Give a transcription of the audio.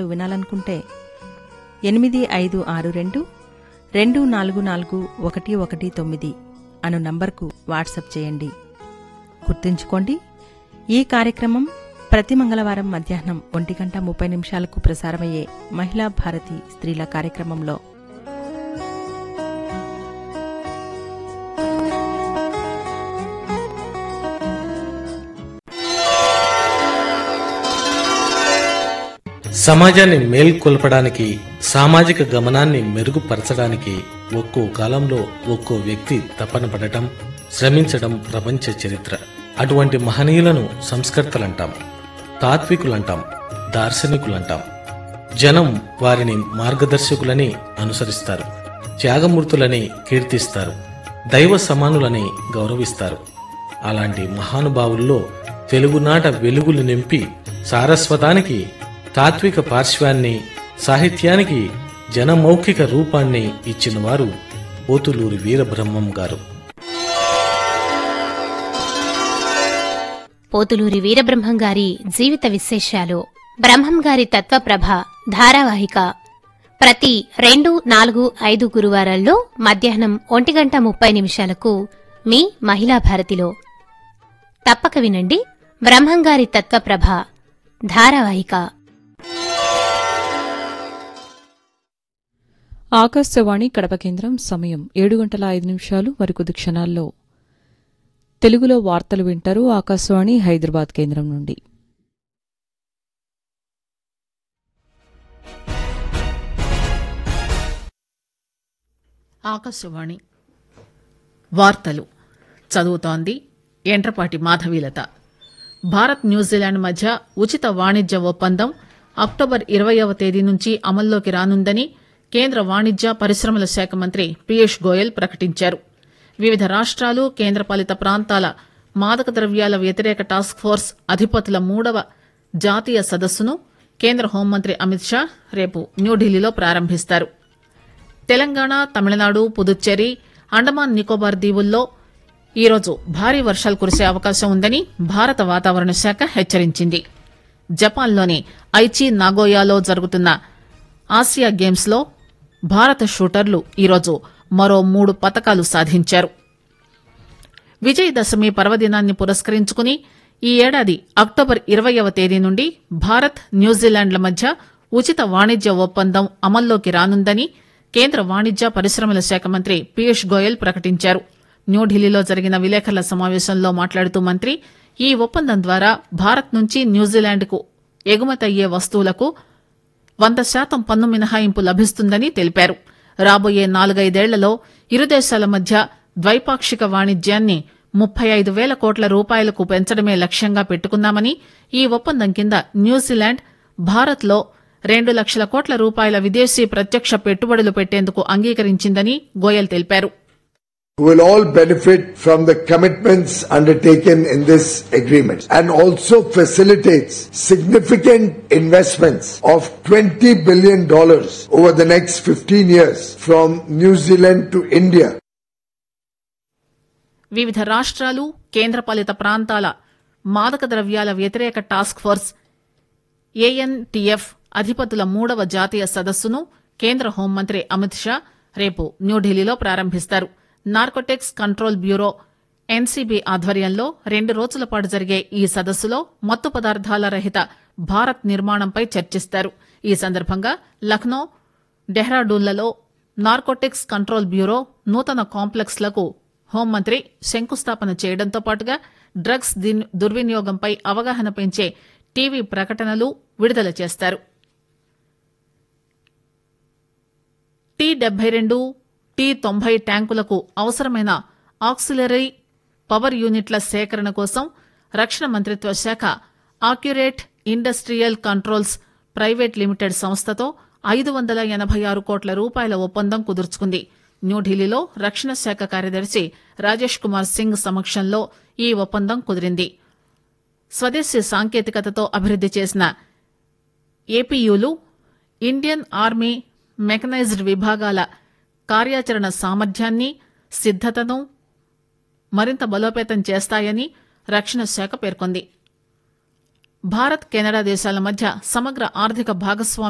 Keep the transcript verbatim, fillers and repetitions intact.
పాటలు వినాలనుకుంటే ఎనిమిది ఐదు ఆరు రెండు రెండు నాలుగు నాలుగు ఒకటి ఒకటి తొమ్మిది అను నంబర్కు వాట్సప్ చేయండి. గుర్తుంచుకోండి, ఈ కార్యక్రమం ప్రతి మంగళవారం మధ్యాహ్నం ఒంటి గంట ముప్పై నిమిషాలకు ప్రసారమయ్యే మహిళా భారతి స్త్రీల కార్యక్రమంలో. సమాజాన్ని మేల్కొల్పడానికి, సామాజిక గమనాన్ని మెరుగుపరచడానికి ఒక్కో కాలంలో ఒక్కో వ్యక్తి తపన పడటం, శ్రమించడం ప్రపంచ చరిత్ర. అటువంటి మహనీయులను సంస్కర్తలంటాం, తాత్వికులంటాం, దార్శనికులంటాం. జనం వారిని మార్గదర్శకులని అనుసరిస్తారు, త్యాగమూర్తులని కీర్తిస్తారు, దైవ సమానులని గౌరవిస్తారు. అలాంటి మహానుభావుల్లో తెలుగునాట వెలుగులు నింపి సారస్వతానికి తాత్విక పార్శ్వాన్ని, సాహిత్యానికి జనమౌఖిక రూపాన్ని ఇచ్చినవారు పోతులూరి వీరబ్రహ్మం గారు. పోతులూరి వీరబ్రహ్మం గారి జీవిత విశేషాలు, బ్రహ్మం గారి తత్వప్రభ ధారావాహిక ప్రతి రెండు, నాలుగు, ఐదు గురువారాల్లో మధ్యాహ్నం ఒంటి గంట ముప్పై నిమిషాలకు మీ మహిళా భారతిలో. తప్పక వినండి బ్రహ్మం గారి తత్వప్రభ ధారావాహిక. ఆకాశవాణి కడప కేంద్రం. సమయం ఏడు గంటల ఐదు నిమిషాలు. మరికొద్ది క్షణాల్లో తెలుగులో వార్తలు వింటారు ఆకాశవాణి హైదరాబాద్ కేంద్రం నుండి. ఆకాశవాణి వార్తలు చదువుతోంది ఎంట్రపాటి మాధవీలత. భారత్ న్యూజిలాండ్ మధ్య ఉచిత వాణిజ్య ఒప్పందం అక్టోబర్ ఇరవయవ తేదీ నుంచి అమల్లోకి రానుందని కేంద్ర వాణిజ్య పరిశ్రమల శాఖ మంత్రి పీయూష్ గోయల్ ప్రకటించారు. వివిధ రాష్ట్రాలు, కేంద్రపాలిత ప్రాంతాల మాదక ద్రవ్యాల వ్యతిరేక టాస్క్ ఫోర్స్ అధిపతుల మూడవ జాతీయ సదస్సును కేంద్ర హోంమంత్రి అమిత్ షా రేపు న్యూఢిల్లీలో ప్రారంభిస్తారు. తెలంగాణ, తమిళనాడు, పుదుచ్చేరి, అండమాన్ నికోబార్ దీవుల్లో ఈరోజు భారీ వర్షాలు కురిసే అవకాశం ఉందని భారత వాతావరణ శాఖ హెచ్చరించింది. జపాన్లోని ఐచి నాగోయాలో జరుగుతున్న ఆసియా గేమ్స్ లో భారత షూటర్లు ఈరోజు మరో మూడు పతకాలు సాధించారు. విజయదశమి పర్వదినాన్ని పురస్కరించుకుని ఈ ఏడాది అక్టోబర్ ఇరవయవ తేదీ నుండి భారత్, న్యూజిలాండ్ల మధ్య ఉచిత వాణిజ్య ఒప్పందం అమల్లోకి రానుందని కేంద్ర వాణిజ్య పరిశ్రమల శాఖ మంత్రి పీయూష్ గోయల్ ప్రకటించారు. న్యూఢిల్లీలో జరిగిన విలేకరుల సమావేశంలో మాట్లాడుతూ మంత్రి ఈ ఒప్పందం ద్వారా భారత్ నుంచి న్యూజిలాండ్కు ఎగుమతయ్యే వస్తువులకు వంద శాతం పన్ను మినహాయింపు లభిస్తుందని తెలిపారు. రాబోయే నాలుగైదేళ్లలో ఇరు దేశాల మధ్య ద్వైపాక్షిక వాణిజ్యాన్ని ముప్పై ఐదు వేల కోట్ల రూపాయలకు పెంచడమే లక్ష్యంగా పెట్టుకున్నామని, ఈ ఒప్పందం కింద న్యూజిలాండ్ భారత్లో రెండు లక్షల కోట్ల రూపాయల విదేశీ ప్రత్యక్ష పెట్టుబడులు పెట్టేందుకు అంగీకరించిందని గోయల్ తెలిపారు. will all benefit from the commitments undertaken in this agreement and also facilitates significant investments of twenty billion dollars over the next fifteen years from New Zealand to India. వివిధ రాష్ట్రాలు, కేంద్రపాలిత ప్రాంతాల మాదక ద్రవ్యాల వ్యతిరేక టాస్క్ ఫోర్స్ ఏఎన్టీఎఫ్ అధిపతుల మూడవ జాతీయ సదస్సును కేంద్ర హోంమంత్రి అమిత్ షా రేపు న్యూఢిల్లీలో ప్రారంభిస్తారు. నార్కోటిక్స్ కంట్రోల్ బ్యూరో ఎన్సీబీ ఆధ్వర్యంలో రెండు రోజుల పాటు జరిగే ఈ సదస్సులో మత్తు పదార్థాల రహిత భారత్ నిర్మాణంపై చర్చిస్తారు. ఈ సందర్భంగా లఖ్నో, డెహ్రాడూన్లలో నార్కోటిక్స్ కంట్రోల్ బ్యూరో నూతన కాంప్లెక్స్లకు హోంమంత్రి శంకుస్థాపన చేయడంతో పాటుగా డ్రగ్స్ దుర్వినియోగంపై అవగాహన పెంచే టీవీ ప్రకటనలు విడుదల చేస్తారు. టీ డెబ్బై రెండు, టీ తొంభై ట్యాంకులకు అవసరమైన ఆక్సిలరీ పవర్ యూనిట్ల సేకరణ కోసం రక్షణ మంత్రిత్వ శాఖ accurate industrial controls private limited సంస్థతో ఐదు వందల ఎనభై ఆరు కోట్ల రూపాయల ఒప్పందం కుదుర్చుకుంది. న్యూఢిల్లీలో రక్షణ శాఖ కార్యదర్శి రాజేష్ కుమార్ సింగ్ సమక్షంలో ఈ ఒప్పందం కుదిరింది. స్వదేశీ సాంకేతికతతో అభివృద్ది చేసిన ఏపీయూలు ఇండియన్ ఆర్మీ మెకనైజ్డ్ విభాగాల కార్యాచరణ సామర్థ్యాన్ని, సిద్దతను మరింత బలోపేతం చేస్తాయని రక్షణ శాఖ పేర్కొంది. భారత్, కెనడా దేశాల మధ్య సమగ్ర ఆర్థిక భాగస్వామ్యం